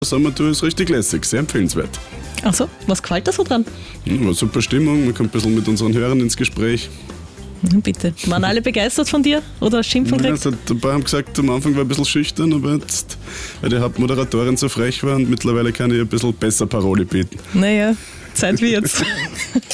Sommertour ist richtig lässig, sehr empfehlenswert. Ach so, was gefällt dir so dran? War super Stimmung, man kommt ein bisschen mit unseren Hörern ins Gespräch. Bitte. Waren alle begeistert von dir oder schimpfen Ja, gekriegt? ein paar haben gesagt, am Anfang war ein bisschen schüchtern, aber jetzt, weil die Hauptmoderatorin so frech war und mittlerweile kann ich ein bisschen besser Paroli bieten. Naja, Zeit wie jetzt.